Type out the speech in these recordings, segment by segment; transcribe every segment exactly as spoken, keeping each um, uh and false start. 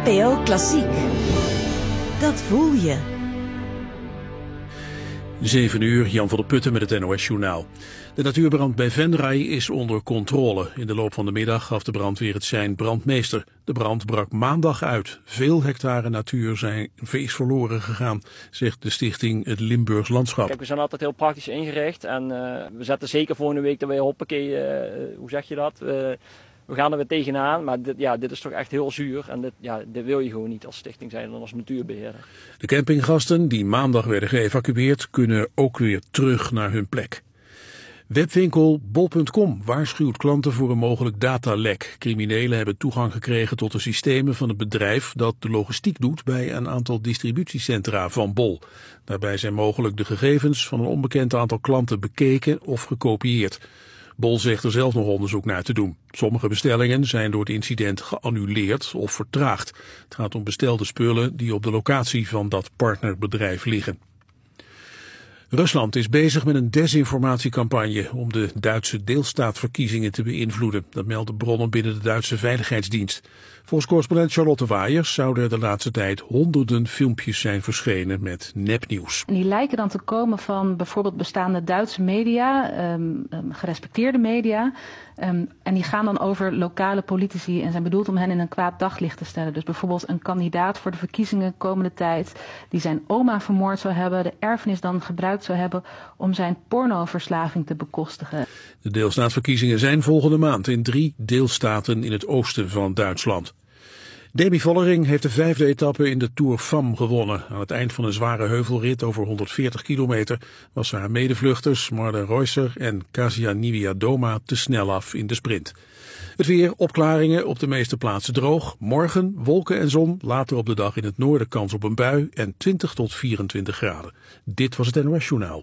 N P O Klassiek. Dat voel je. zeven uur, Jan van der Putten met het N O S-journaal. De natuurbrand bij Venray is onder controle. In de loop van de middag gaf de brandweer het sein brandmeester. De brand brak maandag uit. Veel hectare natuur zijn, is verloren gegaan, zegt de stichting Het Limburgs Landschap. Kijk, we zijn altijd heel praktisch ingericht en uh, we zetten zeker volgende week dat wij hoppakee, uh, hoe zeg je dat? Uh, We gaan er weer tegenaan, maar dit, ja, dit is toch echt heel zuur. En dit, ja, dit wil je gewoon niet als stichting zijn en als natuurbeheerder. De campinggasten die maandag werden geëvacueerd kunnen ook weer terug naar hun plek. Webwinkel bol punt com waarschuwt klanten voor een mogelijk datalek. Criminelen hebben toegang gekregen tot de systemen van het bedrijf dat de logistiek doet bij een aantal distributiecentra van Bol. Daarbij zijn mogelijk de gegevens van een onbekend aantal klanten bekeken of gekopieerd. Bol zegt er zelf nog onderzoek naar te doen. Sommige bestellingen zijn door het incident geannuleerd of vertraagd. Het gaat om bestelde spullen die op de locatie van dat partnerbedrijf liggen. Rusland is bezig met een desinformatiecampagne om de Duitse deelstaatverkiezingen te beïnvloeden. Dat melden bronnen binnen de Duitse Veiligheidsdienst. Volgens correspondent Charlotte Waiers zouden er de laatste tijd honderden filmpjes zijn verschenen met nepnieuws. Die lijken dan te komen van bijvoorbeeld bestaande Duitse media, um, um, gerespecteerde media. Um, en die gaan dan over lokale politici en zijn bedoeld om hen in een kwaad daglicht te stellen. Dus bijvoorbeeld een kandidaat voor de verkiezingen komende tijd die zijn oma vermoord zou hebben, de erfenis dan gebruikt zou hebben om zijn pornoverslaving te bekostigen. De deelstaatsverkiezingen zijn volgende maand in drie deelstaten in het oosten van Duitsland. Demi Vollering heeft de vijfde etappe in de Tour Femme gewonnen. Aan het eind van een zware heuvelrit over honderdveertig kilometer was ze haar medevluchters Marden Reusser en Kasia Niewiadoma te snel af in de sprint. Het weer, opklaringen, op de meeste plaatsen droog. Morgen wolken en zon, later op de dag in het noorden kans op een bui en twintig tot vierentwintig graden. Dit was het N O S Journaal.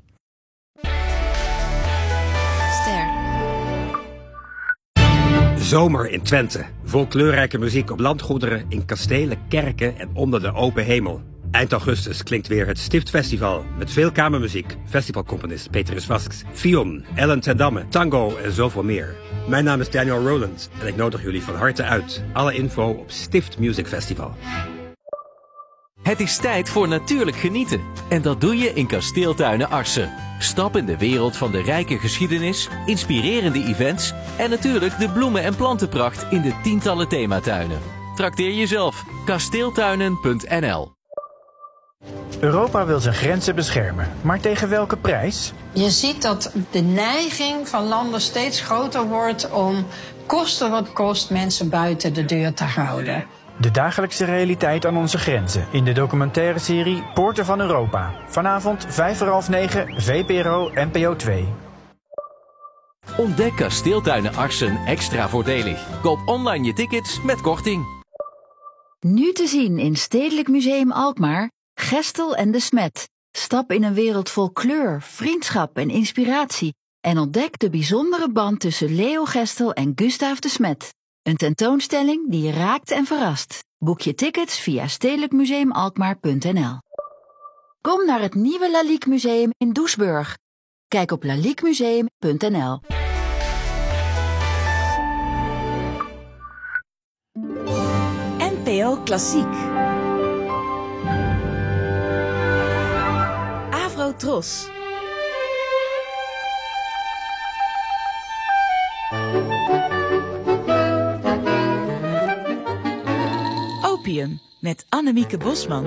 Zomer in Twente. Vol kleurrijke muziek op landgoederen, in kastelen, kerken en onder de open hemel. Eind augustus klinkt weer het Stiftfestival met veel kamermuziek, festivalcomponist Petrus Vasks, Fion, Ellen ten Damme, tango en zoveel meer. Mijn naam is Daniel Rowland en ik nodig jullie van harte uit. Alle info op Stift Music Festival. Het is tijd voor natuurlijk genieten. En dat doe je in Kasteeltuinen Arcen. Stap in de wereld van de rijke geschiedenis, inspirerende events en natuurlijk de bloemen- en plantenpracht in de tientallen thematuinen. Trakteer jezelf. kasteeltuinen punt n l. Europa wil zijn grenzen beschermen, maar tegen welke prijs? Je ziet dat de neiging van landen steeds groter wordt om koste wat kost mensen buiten de deur te houden. De dagelijkse realiteit aan onze grenzen in de documentaire serie Poorten van Europa. Vanavond vijf voor half negen, V P R O N P O twee. Ontdek Kasteeltuinen Arcen extra voordelig. Koop online je tickets met korting. Nu te zien in Stedelijk Museum Alkmaar, Gestel en de Smet. Stap in een wereld vol kleur, vriendschap en inspiratie. En ontdek de bijzondere band tussen Leo Gestel en Gustaaf de Smet. Een tentoonstelling die je raakt en verrast. Boek je tickets via stedelijk museum alkmaar punt n l. Kom naar het nieuwe Lalique Museum in Doesburg. Kijk op lalique museum punt n l. N P O Klassiek. Avro Tros. Opium met Annemieke Bosman.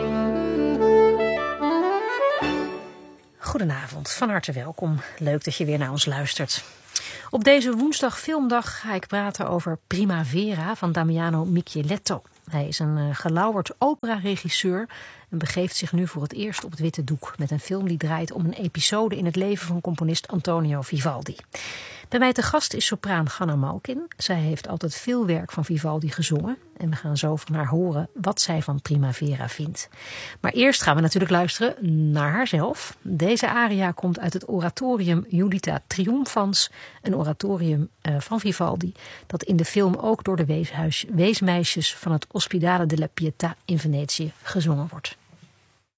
Goedenavond, van harte welkom. Leuk dat je weer naar ons luistert. Op deze woensdag filmdag ga ik praten over Primavera van Damiano Micheletto. Hij is een uh, gelauwerd operaregisseur en begeeft zich nu voor het eerst op het witte doek met een film die draait om een episode in het leven van componist Antonio Vivaldi. Bij mij te gast is sopraan Ganna Malkin. Zij heeft altijd veel werk van Vivaldi gezongen en we gaan zo van haar horen wat zij van Primavera vindt. Maar eerst gaan we natuurlijk luisteren naar haarzelf. Deze aria komt uit het oratorium Julita Triumphans, een oratorium uh, van Vivaldi dat in de film ook door de weeshuis, weesmeisjes van het Ospedale della Pietà in Venetië gezongen wordt.